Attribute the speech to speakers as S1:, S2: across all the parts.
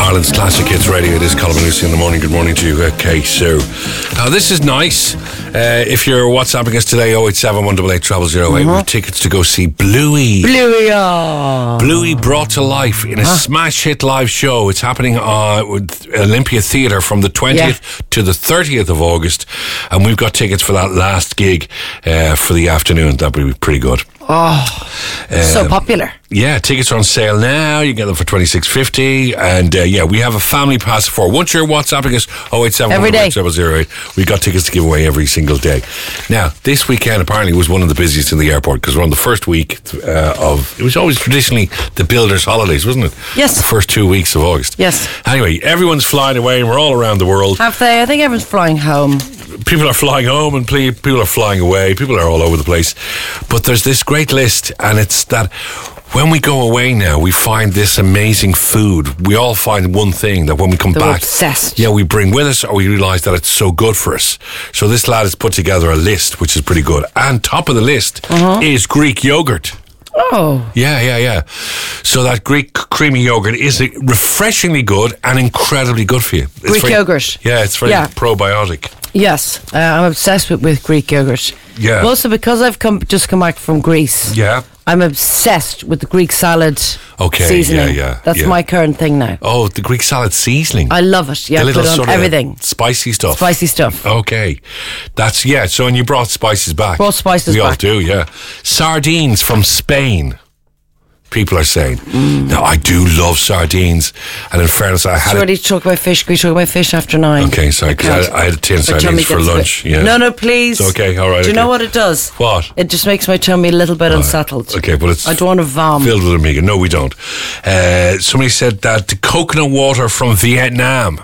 S1: Ireland's Classic Hits Radio. It is Colin and Lucy in the morning. Good morning to you, Kay Sue. This is nice. If you're WhatsApping us today, 087 188 0008, with tickets to go see Bluey. Bluey brought to life in a smash hit live show. It's happening with Olympia Theatre from the 20th to the 30th of August. And we've got tickets for that last gig for the afternoon. That'll be pretty good.
S2: So popular.
S1: Yeah, tickets are on sale now. You get them for $26.50. And we have a family pass for. Once you're WhatsApping us, 087 008, we've got tickets to give away every single day. Now, this weekend apparently was one of the busiest in the airport because we're on the first week it was always traditionally the builders' holidays, wasn't it?
S2: Yes.
S1: The first 2 weeks of August.
S2: Yes.
S1: Anyway, everyone's flying away and we're all around the world.
S2: Have they? I think everyone's flying home.
S1: People are flying home and people are flying away. People are all over the place. But there's this great list, and it's that when we go away now, we find this amazing food. We all find one thing that when we come back,
S2: obsessed.
S1: Yeah, we bring with us, or we realise that it's so good for us. So this lad has put together a list, which is pretty good. And top of the list is Greek yogurt.
S2: Oh.
S1: Yeah. So that Greek creamy yogurt is refreshingly good and incredibly good for you.
S2: Greek yogurt.
S1: Yeah, it's very probiotic.
S2: Yes, I'm obsessed with Greek yogurt.
S1: Yeah.
S2: Mostly because I've just come back from Greece.
S1: Yeah.
S2: I'm obsessed with the Greek salad seasoning. That's my current thing now.
S1: Oh, the Greek salad seasoning.
S2: I love it. Yeah,
S1: the little
S2: put on
S1: sort
S2: everything.
S1: Of spicy stuff.
S2: Spicy stuff.
S1: Okay. That's, so and you brought spices back.
S2: Brought spices back.
S1: We all do, yeah. Sardines from Spain. People are saying. Now, I do love sardines. And in fairness, I had...
S2: Ready to talk about fish? Can we talk about fish after 9?
S1: Okay, sorry, because I had a tin of sardines for lunch. Yeah.
S2: No, please.
S1: It's okay, all right.
S2: Do you know what it does?
S1: What?
S2: It just makes my tummy a little bit unsettled.
S1: Okay, but it's...
S2: I don't want to vom.
S1: Filled with omega. No, we don't. Somebody said that the coconut water from Vietnam...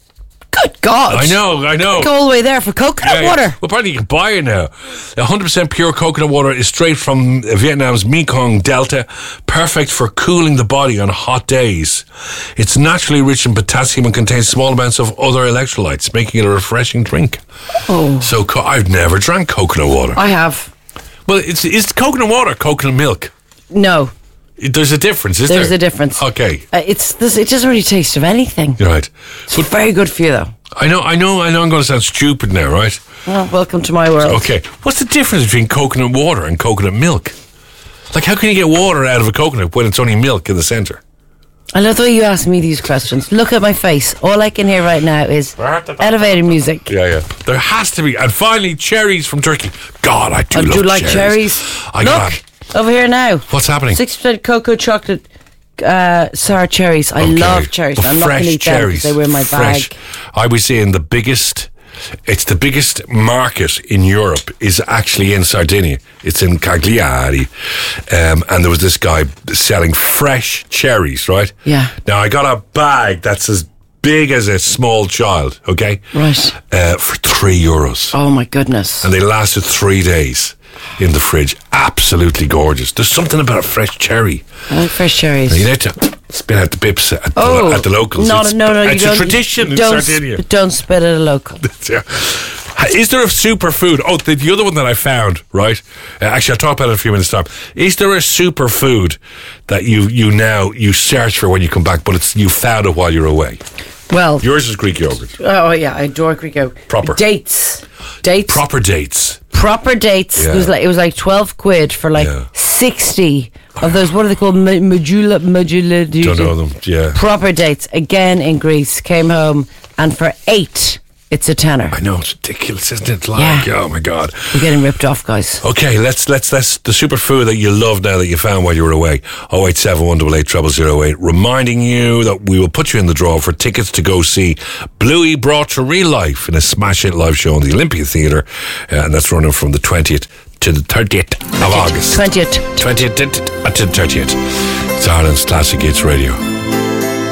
S2: Good God.
S1: I know.
S2: Go all the way there for coconut water.
S1: Well, apparently you can buy it now. 100% pure coconut water is straight from Vietnam's Mekong Delta, perfect for cooling the body on hot days. It's naturally rich in potassium and contains small amounts of other electrolytes, making it a refreshing drink.
S2: Oh.
S1: So I've never drank coconut water.
S2: I have.
S1: Well, is coconut water coconut milk?
S2: No.
S1: There's a difference, is there?
S2: There's a difference.
S1: Okay.
S2: It doesn't really taste of anything.
S1: Right.
S2: It's very good for you, though.
S1: I know I'm going to sound stupid now, right?
S2: Well, welcome to my world.
S1: Okay. What's the difference between coconut water and coconut milk? Like, how can you get water out of a coconut when it's only milk in the centre?
S2: I love the way you ask me these questions. Look at my face. All I can hear right now is elevator music.
S1: Yeah. There has to be. And finally, cherries from Turkey. God, I do love cherries.
S2: Look. Over here now.
S1: What's happening?
S2: 6% cocoa chocolate sour cherries. I love cherries. I'm not going to eat them because they were in my bag.
S1: I was saying the biggest market in Europe is actually in Sardinia. It's in Cagliari. And there was this guy selling fresh cherries, right?
S2: Yeah.
S1: Now, I got a bag that's as big as a small child, okay?
S2: Right.
S1: For €3.
S2: Oh, my goodness.
S1: And they lasted 3 days in the fridge. Absolutely gorgeous. There's something about a fresh cherry.
S2: I like fresh cherries.
S1: You need to spit out the bips at the locals.
S2: No,
S1: it's a tradition in Sardinia.
S2: Don't spit at a local.
S1: Is there a superfood? Oh, the other one that I found, right? Actually, I'll talk about it in a few minutes' time. Is there a superfood that you search for when you come back, but you found it while you're away?
S2: Well,
S1: yours is Greek yogurt.
S2: Oh yeah, I adore Greek yogurt.
S1: Proper
S2: dates.
S1: Proper dates.
S2: Yeah. It was like 12 quid for 60 of those. What are they called? Modula.
S1: Don't know them. Yeah.
S2: Proper dates again in Greece. Came home and for 8. It's a tenner.
S1: I know, it's ridiculous, isn't it? Oh my God.
S2: We're getting ripped off, guys.
S1: Okay, that's the superfood that you love now that you found while you were away. 087 188 0008, reminding you that we will put you in the draw for tickets to go see Bluey brought to real life in a smash hit live show in the Olympia Theatre, and that's running from the 20th to the 30th of August.
S2: 20th
S1: to the 30th. It's Ireland's Classic Hits Radio.